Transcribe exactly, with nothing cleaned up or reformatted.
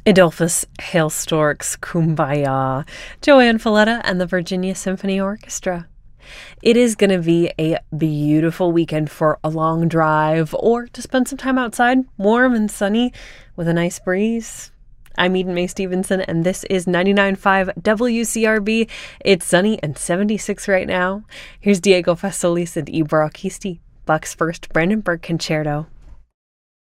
Adolphus Hail Storks, Kumbaya, Joanne Falletta, and the Virginia Symphony Orchestra. It is going to be a beautiful weekend for a long drive or to spend some time outside, warm and sunny with a nice breeze. I'm Eden Mae Stevenson, and this is ninety-nine point five W C R B. It's sunny and seventy-six right now. Here's Diego Fasolis and Ibra Kisti, Bach's first Brandenburg Concerto.